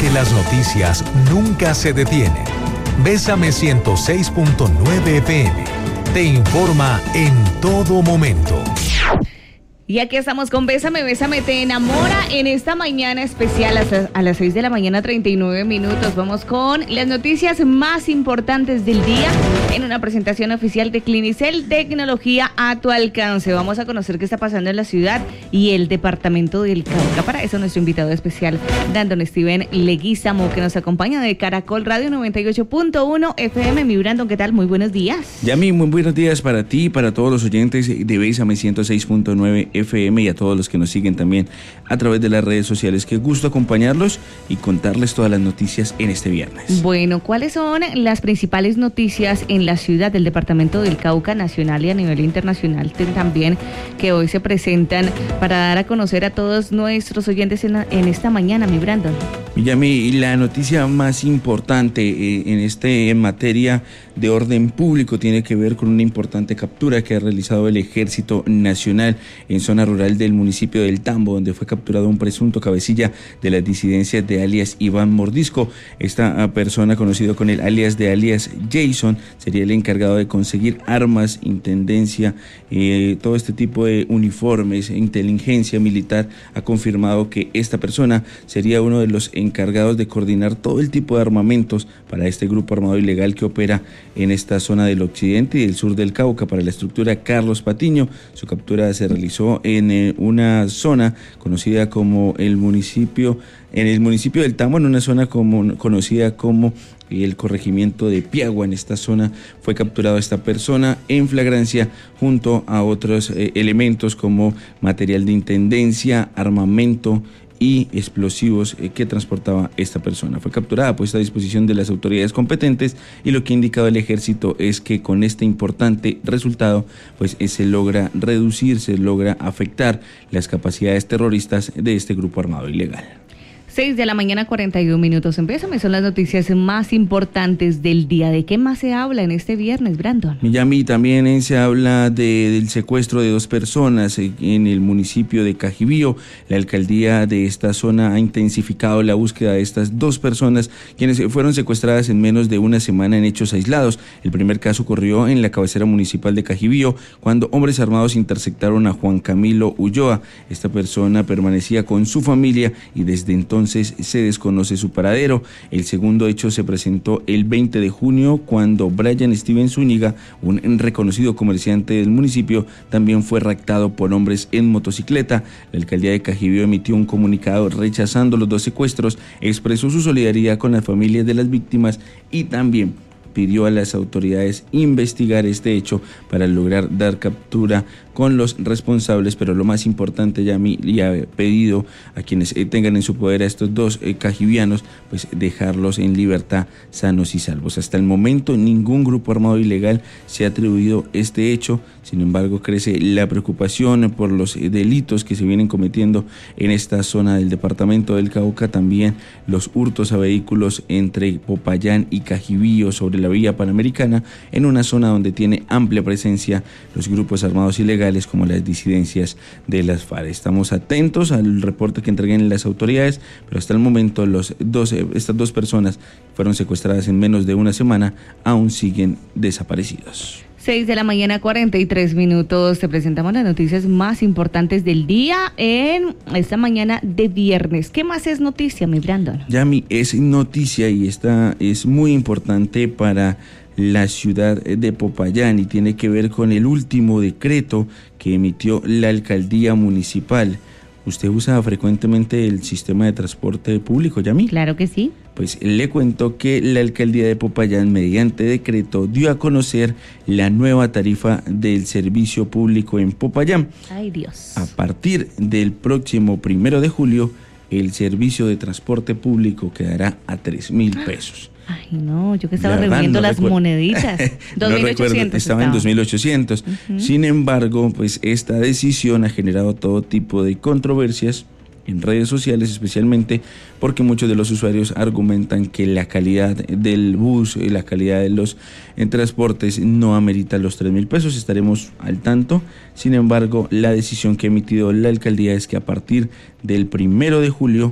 porque las noticias nunca se detienen. Bésame 106.9 FM. Te informa en todo momento. Y aquí estamos con Bésame, Bésame, te enamora en esta mañana especial a las 6 de la mañana, 39 minutos. Vamos con las noticias más importantes del día en una presentación oficial de Clinicel, tecnología a tu alcance. Vamos a conocer qué está pasando en la ciudad y el departamento del Cauca. Para eso nuestro invitado especial, Brandon Steven Leguizamo, que nos acompaña de Caracol Radio 98.1 FM. Mi Brandon, ¿qué tal? Muy buenos días. Yami, muy buenos días para ti y para todos los oyentes de Bésame 106.9 FM y a todos los que nos siguen también a través de las redes sociales. Qué gusto acompañarlos y contarles todas las noticias en este viernes. Bueno, ¿cuáles son las principales noticias en la ciudad del departamento del Cauca, nacional y a nivel internacional también, que hoy se presentan para dar a conocer a todos nuestros oyentes en esta mañana, mi Brandon? Yami, la noticia más importante en materia de orden público tiene que ver con una importante captura que ha realizado el Ejército Nacional en zona rural del municipio del Tambo, donde fue capturado un presunto cabecilla de las disidencias de alias Iván Mordisco. Esta persona, conocido con el alias de alias Jason, sería el encargado de conseguir armas, intendencia, todo este tipo de uniformes. Inteligencia militar ha confirmado que esta persona sería uno de los encargados de coordinar todo el tipo de armamentos para este grupo armado ilegal que opera en esta zona del occidente y del sur del Cauca. Para la estructura Carlos Patiño, su captura se realizó en una zona conocida como en el municipio del Tambo, en una zona conocida como el corregimiento de Piagua. En esta zona fue capturado esta persona en flagrancia junto a otros elementos como material de intendencia, armamento y explosivos que transportaba esta persona. Fue capturada, puesta a disposición de las autoridades competentes, y lo que ha indicado el ejército es que con este importante resultado pues se logra reducir, se logra afectar las capacidades terroristas de este grupo armado ilegal. 6 de la mañana, 41 minutos. Empiezan, son las noticias más importantes del día. ¿De qué más se habla en este viernes, Brandon? Miami, también se habla del secuestro de 2 personas en el municipio de Cajibío. La alcaldía de esta zona ha intensificado la búsqueda de estas 2 personas, quienes fueron secuestradas en menos de una semana en hechos aislados. El primer caso ocurrió en la cabecera municipal de Cajibío, cuando hombres armados interceptaron a Juan Camilo Ulloa. Esta persona permanecía con su familia y desde entonces se desconoce su paradero. El segundo hecho se presentó el 20 de junio cuando Brian Steven Zúñiga, un reconocido comerciante del municipio, también fue raptado por hombres en motocicleta. La alcaldía de Cajibío emitió un comunicado rechazando los 2 secuestros, expresó su solidaridad con las familias de las víctimas y también pidió a las autoridades investigar este hecho para lograr dar captura con los responsables, pero lo más importante, Yami, y ha pedido a quienes tengan en su poder a estos 2 cajibianos, pues dejarlos en libertad, sanos y salvos. Hasta el momento ningún grupo armado ilegal se ha atribuido este hecho. Sin embargo, crece la preocupación por los delitos que se vienen cometiendo en esta zona del departamento del Cauca, también los hurtos a vehículos entre Popayán y Cajibío sobre la vía panamericana, en una zona donde tiene amplia presencia los grupos armados ilegales como las disidencias de las FARC. Estamos atentos al reporte que entreguen las autoridades, pero hasta el momento estas 2 personas fueron secuestradas en menos de una semana, aún siguen desaparecidos. 6 de la mañana, 43 minutos. Te presentamos las noticias más importantes del día en esta mañana de viernes. ¿Qué más es noticia, mi Brandon? Yami, es noticia y esta es muy importante para la ciudad de Popayán y tiene que ver con el último decreto que emitió la alcaldía municipal. ¿Usted usa frecuentemente el sistema de transporte público, Yami? Claro que sí. Pues le cuento que la alcaldía de Popayán, mediante decreto, dio a conocer la nueva tarifa del servicio público en Popayán. Ay, Dios. A partir del próximo 1 de julio, el servicio de transporte público quedará a 3,000 pesos. Ay, no, yo que estaba reuniendo las moneditas. 2.800. Estaba en 2.800. Sin embargo, pues esta decisión ha generado todo tipo de controversias en redes sociales, especialmente porque muchos de los usuarios argumentan que la calidad del bus y la calidad de los transportes no amerita los 3,000 pesos. Estaremos al tanto. Sin embargo, la decisión que ha emitido la alcaldía es que a partir del 1 de julio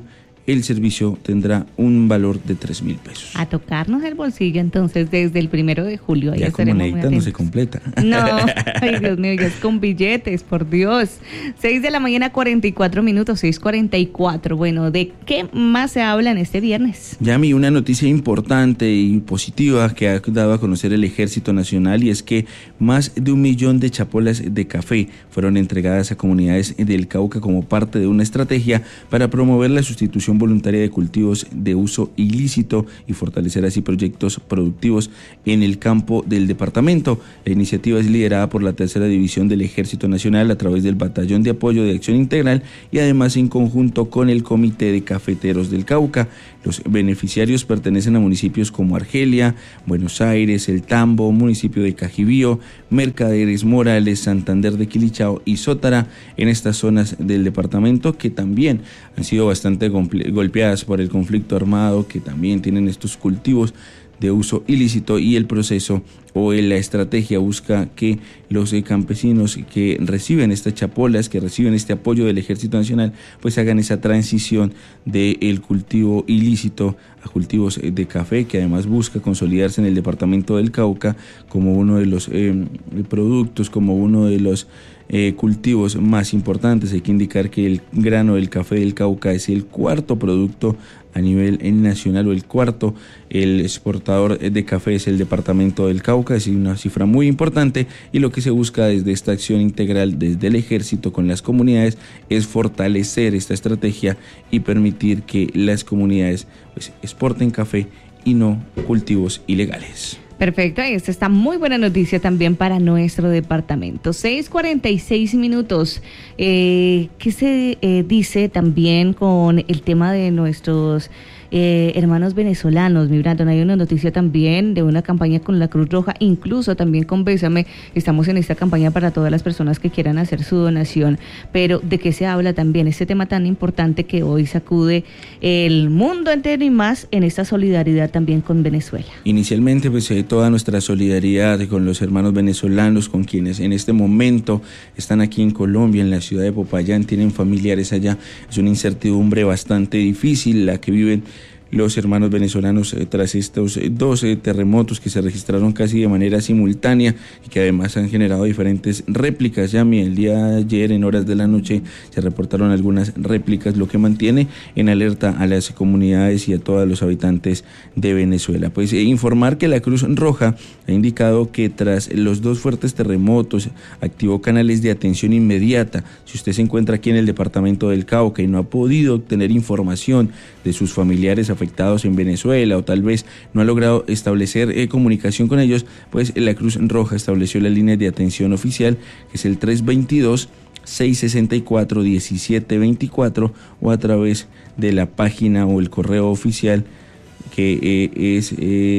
el servicio tendrá un valor de 3.000 pesos. A tocarnos el bolsillo entonces desde el 1 de julio. Ahí ya como Neita no se completa. No, ay Dios mío, ya es con billetes, por Dios. 6 de la mañana 44 minutos, 6:44. Bueno, ¿de qué más se habla en este viernes? Yami, una noticia importante y positiva que ha dado a conocer el Ejército Nacional, y es que más de 1 millón de chapolas de café fueron entregadas a comunidades del Cauca como parte de una estrategia para promover la sustitución voluntaria de cultivos de uso ilícito y fortalecer así proyectos productivos en el campo del departamento. La iniciativa es liderada por la Tercera División del Ejército Nacional a través del Batallón de Apoyo de Acción Integral y además en conjunto con el Comité de Cafeteros del Cauca. Los beneficiarios pertenecen a municipios como Argelia, Buenos Aires, El Tambo, municipio de Cajibío, Mercaderes, Morales, Santander de Quilichao y Sótara, en estas zonas del departamento que también han sido bastante golpeadas por el conflicto armado, que también tienen estos cultivos de uso ilícito, y el proceso o la estrategia busca que los campesinos que reciben estas chapolas, que reciben este apoyo del Ejército Nacional, pues hagan esa transición del cultivo ilícito a cultivos de café, que además busca consolidarse en el departamento del Cauca como uno de los productos, como uno de los cultivos más importantes. Hay que indicar que el grano del café del Cauca es el cuarto producto a nivel nacional, o el cuarto. El exportador de café es el departamento del Cauca, es una cifra muy importante, y lo que se busca desde esta acción integral, desde el ejército con las comunidades, es fortalecer esta estrategia y permitir que las comunidades pues exporten café y no cultivos ilegales. Perfecto, y esta está muy buena noticia también para nuestro departamento. 6:46 minutos. ¿Qué se dice también con el tema de nuestros hermanos venezolanos? Mi Brandon, hay una noticia también de una campaña con la Cruz Roja, incluso también con Bésame. Estamos en esta campaña para todas las personas que quieran hacer su donación. Pero ¿de qué se habla también? Este tema tan importante que hoy sacude el mundo entero y más en esta solidaridad también con Venezuela. Inicialmente, pues toda nuestra solidaridad con los hermanos venezolanos, con quienes en este momento están aquí en Colombia, en la ciudad de Popayán, tienen familiares allá. Es una incertidumbre bastante difícil la que viven los hermanos venezolanos tras estos 12 terremotos que se registraron casi de manera simultánea y que además han generado diferentes réplicas. Ya el día de ayer, en horas de la noche, se reportaron algunas réplicas, lo que mantiene en alerta a las comunidades y a todos los habitantes de Venezuela. Pues informar que la Cruz Roja ha indicado que tras los 2 fuertes terremotos activó canales de atención inmediata. Si usted se encuentra aquí en el departamento del Cauca y no ha podido obtener información de sus familiares afectados en Venezuela, o tal vez no ha logrado establecer comunicación con ellos, pues la Cruz Roja estableció la línea de atención oficial, que es el 322-664-1724, o a través de la página o el correo oficial, que es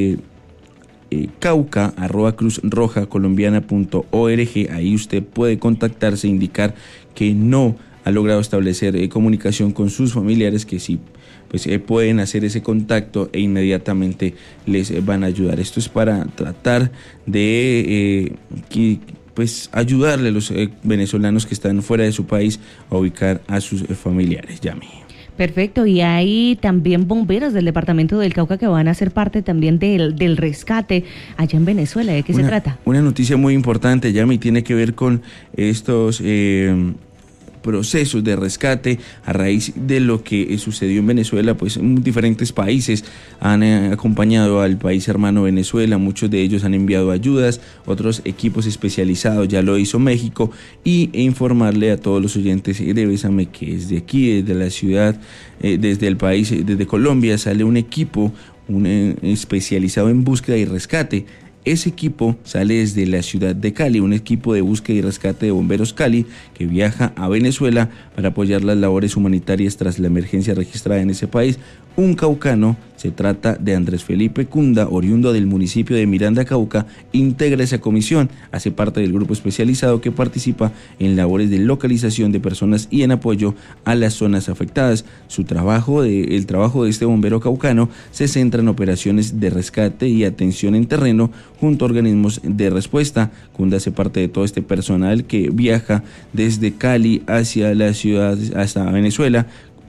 cauca@cruzrojacolombiana.org. Ahí usted puede contactarse e indicar que no ha logrado establecer comunicación con sus familiares, que sí pues pueden hacer ese contacto e inmediatamente les van a ayudar. Esto es para tratar de pues ayudarle a los venezolanos que están fuera de su país a ubicar a sus familiares. Yami. Perfecto, y hay también bomberos del departamento del Cauca que van a ser parte también del rescate allá en Venezuela. ¿De qué se trata? Una noticia muy importante, Yami, tiene que ver con estos procesos de rescate a raíz de lo que sucedió en Venezuela. Pues diferentes países han acompañado al país hermano Venezuela, muchos de ellos han enviado ayudas, otros equipos especializados, ya lo hizo México, y informarle a todos los oyentes de Bésame que desde aquí, desde la ciudad, desde el país, desde Colombia, sale un equipo especializado en búsqueda y rescate. Ese equipo sale desde la ciudad de Cali, un equipo de búsqueda y rescate de bomberos Cali que viaja a Venezuela para apoyar las labores humanitarias tras la emergencia registrada en ese país. Un caucano, se trata de Andrés Felipe Cunda, oriundo del municipio de Miranda, Cauca, integra esa comisión, hace parte del grupo especializado que participa en labores de localización de personas y en apoyo a las zonas afectadas. El trabajo de este bombero caucano se centra en operaciones de rescate y atención en terreno junto a organismos de respuesta. Cunda hace parte de todo este personal que viaja desde Cali hacia la ciudad, hasta Venezuela,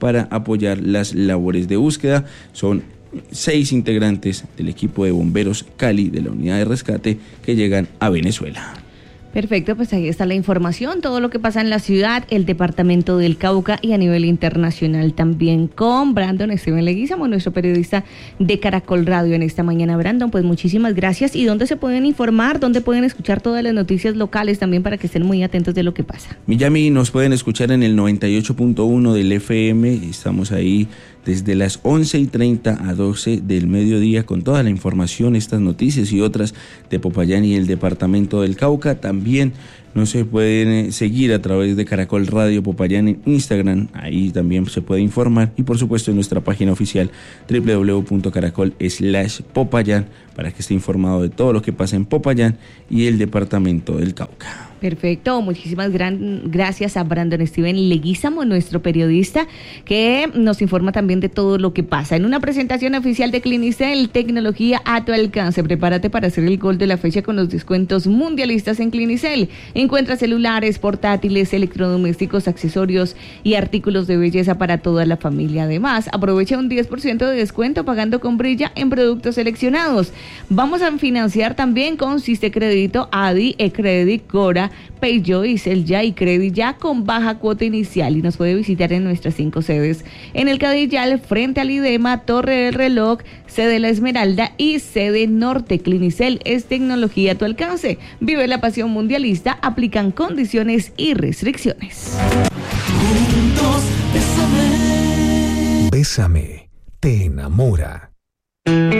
para apoyar las labores de búsqueda. Son 6 integrantes del equipo de bomberos Cali de la unidad de rescate que llegan a Venezuela. Perfecto, pues ahí está la información, todo lo que pasa en la ciudad, el departamento del Cauca y a nivel internacional también con Brandon Esteban Leguízamo, nuestro periodista de Caracol Radio en esta mañana. Brandon, pues muchísimas gracias. ¿Y dónde se pueden informar? ¿Dónde pueden escuchar todas las noticias locales también para que estén muy atentos de lo que pasa? Miami, nos pueden escuchar en el 98.1 del FM, estamos ahí desde las 11:30 a 12 del mediodía con toda la información, estas noticias y otras de Popayán y el departamento del Cauca. También no se pueden seguir a través de Caracol Radio Popayán en Instagram, ahí también se puede informar, y por supuesto en nuestra página oficial www.caracol.com/Popayán para que esté informado de todo lo que pasa en Popayán y el departamento del Cauca. Perfecto, muchísimas gracias a Brandon Esteban Leguízamo, nuestro periodista, que nos informa también de todo lo que pasa. En una presentación oficial de Clinicel, tecnología a tu alcance. Prepárate para hacer el gol de la fecha con los descuentos mundialistas en Clinicel. Encuentra celulares, portátiles, electrodomésticos, accesorios y artículos de belleza para toda la familia. Además, aprovecha un 10% de descuento pagando con Brilla en productos seleccionados. Vamos a financiar también con Siste Crédito, Adi, Ecredit, Cora, Payjoy, Celya y Credit Ya con baja cuota inicial, y nos puede visitar en nuestras 5 sedes, en el Cadillal, frente al IDEMA, Torre del Reloj, sede La Esmeralda y sede Norte. Clinicel es tecnología a tu alcance. Vive la pasión mundialista, aplican condiciones y restricciones. Juntos, bésame. Bésame, te enamora.